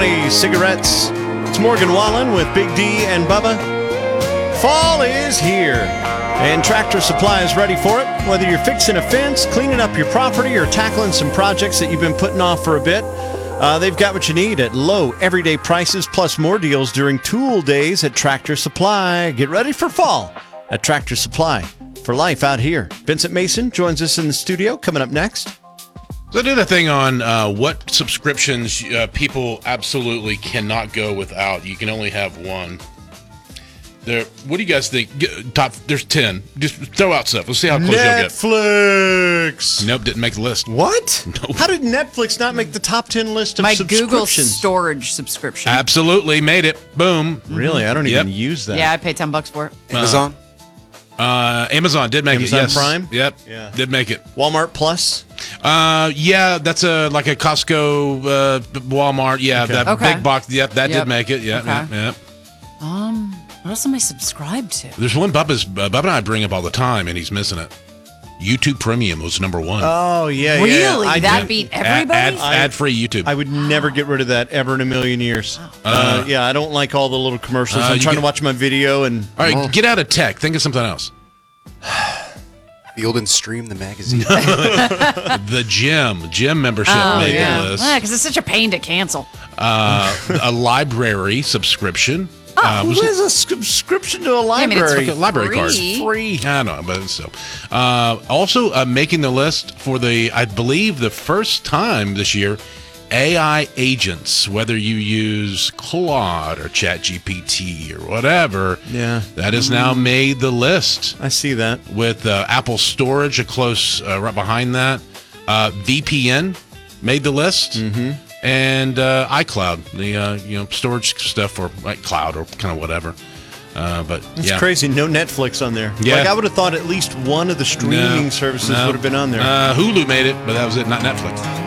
everybody. Cigarettes. It's Morgan Wallen with Big D and Bubba. Fall is here, and Tractor Supply is ready for it. Whether you're fixing a fence, cleaning up your property, or tackling some projects that you've been putting off for a bit, they've got what you need at low, everyday prices, plus more deals during tool days at Tractor Supply. Get ready for fall at Tractor Supply. For life out here. Vincent Mason joins us in the studio. Coming up next. So I did a thing on what subscriptions people absolutely cannot go without. You can only have one. What do you guys think? There's 10. Just throw out stuff. Let's see how close you'll get. Netflix. Nope, didn't make the list. What? Nope. How did Netflix not make the top 10 list of My subscriptions? Google storage subscription. Absolutely made it. Boom. Really? I don't even use that. Yeah, I pay $10 for it. Amazon? Amazon did make Amazon it. Yes. Prime? Yep. Yeah. Did make it. Walmart Plus? Yeah, that's like a Costco, Walmart. Yeah, Okay. that Okay. big box. Yep, that Yep. did make it. Yeah, Okay. yeah. What else am I subscribed to? There's one Bubba and I bring up all the time, and he's missing it. YouTube Premium was number one. Oh, yeah, Really? I That do- beat everybody? Ad-free YouTube. I would never get rid of that ever in a million years. Yeah, I don't like all the little commercials. I'm you trying get- to watch my video and... All right, get out of tech. Think of something else. Field and Stream, the magazine. The gym membership made the list. Yeah, because it's such a pain to cancel. A library subscription. Who has a subscription to a I mean, it's library? a library card. free. Free. I know, but still. Also making the list for I believe the first time this year, AI agents, whether you use Claude or ChatGPT or whatever, that has now made the list. I see that. With Apple Storage, a close right behind that. VPN made the list. Mm-hmm. And iCloud, the storage stuff for like cloud or kind of whatever. But It's crazy. No Netflix on there. Yeah. Like, I would have thought at least one of the streaming services would have been on there. Hulu made it, but that was it, not Netflix.